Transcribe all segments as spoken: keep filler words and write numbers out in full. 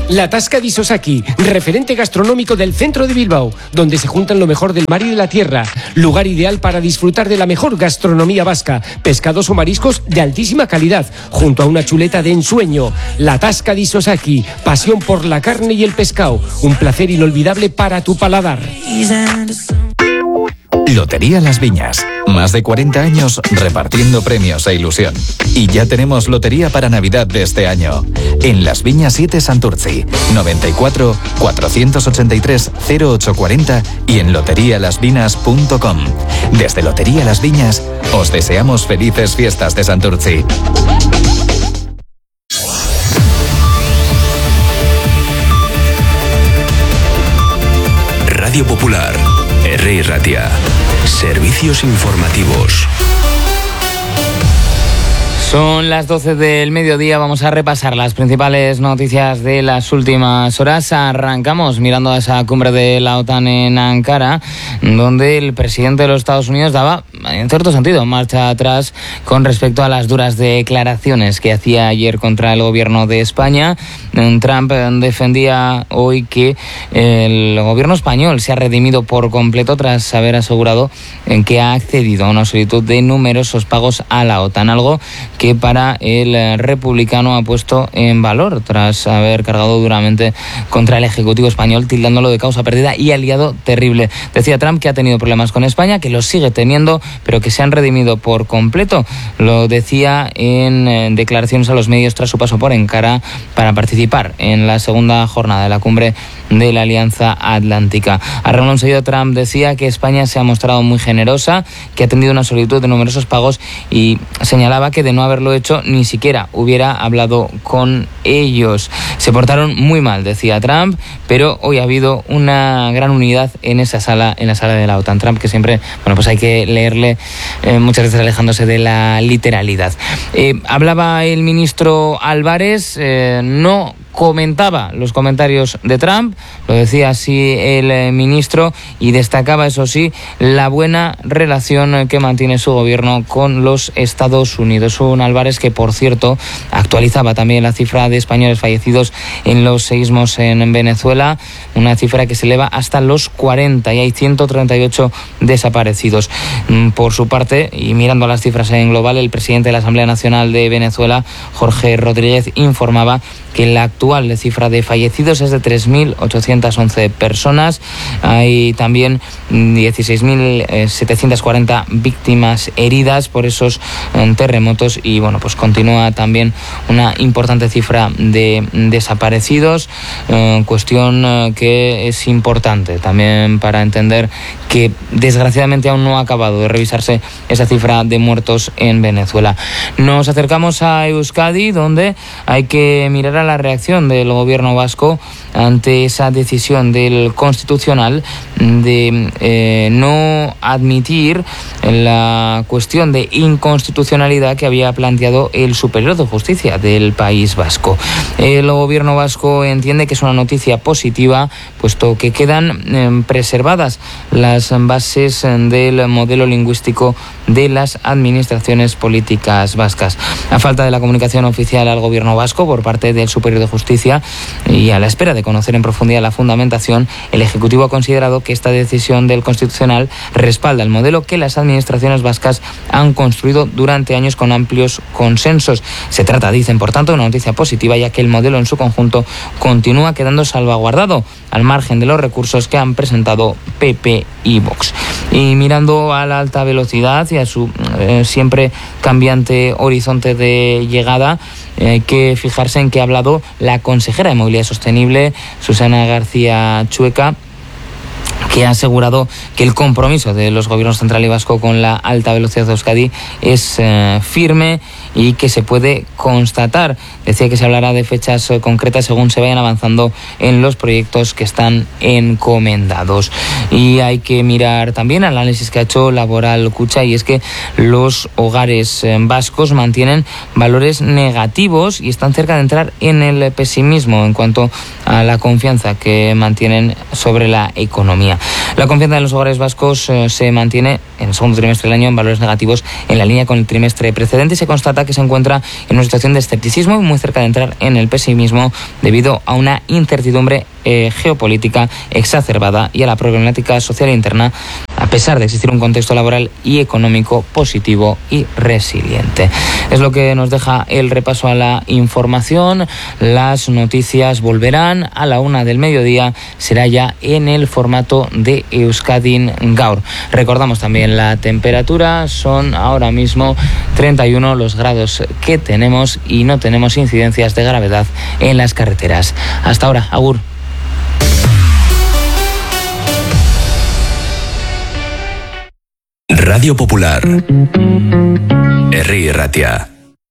La Tasca de Isosaki, referente gastronómico del centro de Bilbao, donde se juntan lo mejor del mar y de la tierra. Lugar ideal para disfrutar de la mejor gastronomía vasca, pescados o mariscos de altísima calidad, junto a una chuleta de ensueño. La Tasca de Isosaki, pasión por la carne y el pescado, un placer inolvidable para tu paladar. Lotería Las Viñas. Más de cuarenta años repartiendo premios e ilusión. Y ya tenemos lotería para Navidad de este año. En Las Viñas siete Santurtzi, noventa y cuatro, cuatrocientos ochenta y tres, cero ocho cuarenta y en lotería las vinas punto com. Desde Lotería Las Viñas, os deseamos felices fiestas de Santurtzi. Radio Popular, R I Ratia. Servicios informativos. Son las doce del mediodía, vamos a repasar las principales noticias de las últimas horas. Arrancamos mirando a esa cumbre de la OTAN en Ankara, donde el presidente de los Estados Unidos daba, en cierto sentido, marcha atrás con respecto a las duras declaraciones que hacía ayer contra el gobierno de España. Trump defendía hoy que el gobierno español se ha redimido por completo tras haber asegurado que ha accedido a una solicitud de numerosos pagos a la OTAN, algo que para el republicano ha puesto en valor tras haber cargado duramente contra el Ejecutivo español, tildándolo de causa perdida y aliado terrible. Decía Trump que ha tenido problemas con España, que los sigue teniendo, pero que se han redimido por completo. Lo decía en declaraciones a los medios tras su paso por Ankara para participar en la segunda jornada de la cumbre de la Alianza Atlántica. A renglón seguido, Trump decía que España se ha mostrado muy generosa, que ha atendido una solicitud de numerosos pagos y señalaba que de no haberlo hecho ni siquiera hubiera hablado con ellos. Se portaron muy mal, decía Trump, pero hoy ha habido una gran unidad en esa sala, en la sala de la OTAN. Trump, que siempre, bueno, pues hay que leerle eh, muchas veces alejándose de la literalidad. Eh, hablaba el ministro Álvarez, eh, no comentaba los comentarios de Trump, lo decía así el ministro, y destacaba, eso sí, la buena relación que mantiene su gobierno con los Estados Unidos. Un Álvarez que, por cierto, actualizaba también la cifra de españoles fallecidos en los seísmos en Venezuela, una cifra que se eleva hasta los cuarenta y hay ciento treinta y ocho desaparecidos. Por su parte, y mirando las cifras en global, el presidente de la Asamblea Nacional de Venezuela, Jorge Rodríguez, informaba que la actual cifra de fallecidos es de tres mil ochocientas once personas. Hay también dieciséis mil setecientas cuarenta víctimas heridas por esos terremotos y, bueno, pues continúa también una importante cifra de desaparecidos, eh, cuestión eh, que es importante también para entender que desgraciadamente aún no ha acabado de revisarse esa cifra de muertos en Venezuela. Nos acercamos a Euskadi, donde hay que mirar a la reacción del gobierno vasco ante esa decisión del Constitucional de eh, no admitir la cuestión de inconstitucionalidad que había planteado el Superior de Justicia del País Vasco. El gobierno vasco entiende que es una noticia positiva, puesto que quedan eh, preservadas las bases del modelo lingüístico de las administraciones políticas vascas. A falta de la comunicación oficial al gobierno vasco por parte del Superior de Justicia y a la espera de conocer en profundidad la fundamentación, el Ejecutivo ha considerado que esta decisión del Constitucional respalda el modelo que las administraciones vascas han construido durante años con amplios consensos. Se trata, dicen, por tanto, de una noticia positiva, ya que el modelo en su conjunto continúa quedando salvaguardado al margen de los recursos que han presentado P P y Vox. Y mirando a la alta velocidad y a su eh, siempre cambiante horizonte de llegada, eh, hay que fijarse en que ha hablado la consejera de Movilidad Sostenible, Susana García Chueca, que ha asegurado que el compromiso de los gobiernos central y vasco con la alta velocidad de Euskadi es eh, firme y que se puede constatar. Decía que se hablará de fechas eh, concretas según se vayan avanzando en los proyectos que están encomendados. Y hay que mirar también el análisis que ha hecho Laboral Kutxa, y es que los hogares eh, vascos mantienen valores negativos y están cerca de entrar en el pesimismo en cuanto a la confianza que mantienen sobre la economía. La confianza en los hogares vascos eh, se mantiene en el segundo trimestre del año en valores negativos en la línea con el trimestre precedente y se constata que se encuentra en una situación de escepticismo y muy cerca de entrar en el pesimismo debido a una incertidumbre eh, geopolítica exacerbada y a la problemática social interna, a pesar de existir un contexto laboral y económico positivo y resiliente. Es lo que nos deja el repaso a la información. Las noticias volverán a la una del mediodía, será ya en el formato de Euskadin Gaur. Recordamos también la temperatura, son ahora mismo treinta y uno los grados que tenemos y no tenemos incidencias de gravedad en las carreteras. Hasta ahora, agur. Radio Popular, Herri Ratia.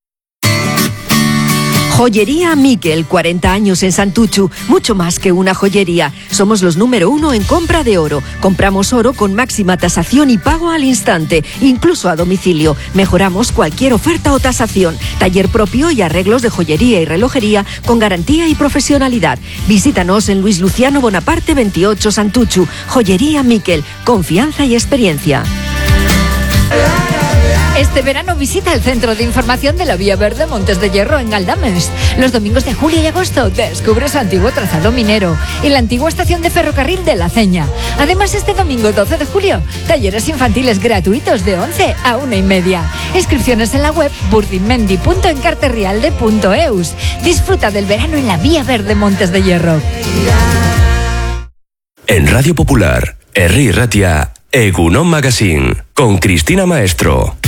Joyería Miquel, cuarenta años en Santuchu, mucho más que una joyería. Somos los número uno en compra de oro. Compramos oro con máxima tasación y pago al instante, incluso a domicilio. Mejoramos cualquier oferta o tasación. Taller propio y arreglos de joyería y relojería con garantía y profesionalidad. Visítanos en Luis Luciano Bonaparte veintiocho Santuchu. Joyería Miquel, confianza y experiencia. Este verano visita el Centro de Información de la Vía Verde Montes de Hierro en Galdames. Los domingos de julio y agosto descubre su antiguo trazado minero y la antigua estación de ferrocarril de La Ceña. Además, este domingo doce de julio, talleres infantiles gratuitos de once a una y media. Inscripciones en la web burdimendi punto encarterrialde punto eus. Disfruta del verano en la Vía Verde Montes de Hierro. En Radio Popular, Herri Ratia, Egunon Magazine, con Cristina Maestro.